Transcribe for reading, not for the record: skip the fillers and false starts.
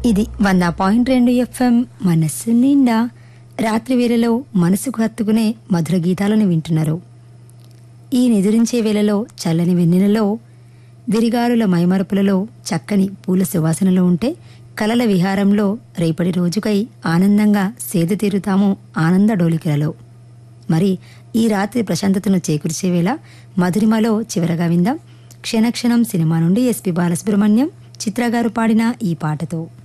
ఇది 100.2 ఎఫ్ఎం మనస్సు నిండా. రాత్రి వేళలో మనసుకు హత్తుకునే మధుర గీతాలను వింటున్నారు. ఈ నిదురించే వేళలో చల్లని వెన్నెలలో విరిగారుల మైమరపులలో చక్కని పూల సువాసనలో ఉంటే కలల విహారంలో రేపటి రోజుకై ఆనందంగా సేద తీరుతాము ఆనంద డోలికలలో. మరి ఈ రాత్రి ప్రశాంతతను చేకూర్చే వేళ మధురిమలో చివరగా విందాం క్షణక్షణం సినిమా నుండి ఎస్పి బాలసుబ్రహ్మణ్యం చిత్రగారు పాడిన ఈ పాటతో.